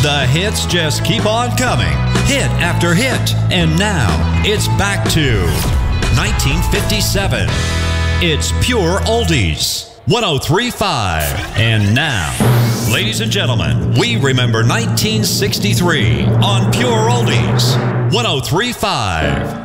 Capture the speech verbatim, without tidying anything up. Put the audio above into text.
The hits just keep on coming, hit after hit. And now, it's back to nineteen fifty-seven. It's Pure Oldies, one oh three point five. And now, ladies and gentlemen, we remember nineteen sixty-three on Pure Oldies, one oh three point five.